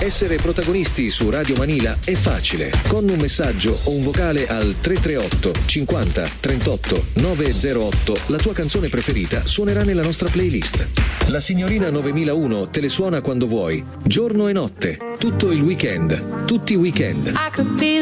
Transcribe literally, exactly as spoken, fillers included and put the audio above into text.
Essere protagonisti su Radio Manila è facile. Con un messaggio o un vocale al tre tre otto cinquanta trentotto novecentotto la tua canzone preferita suonerà nella nostra playlist. La signorina novemilauno te le suona quando vuoi, giorno e notte, tutto il weekend, tutti i weekend. I could be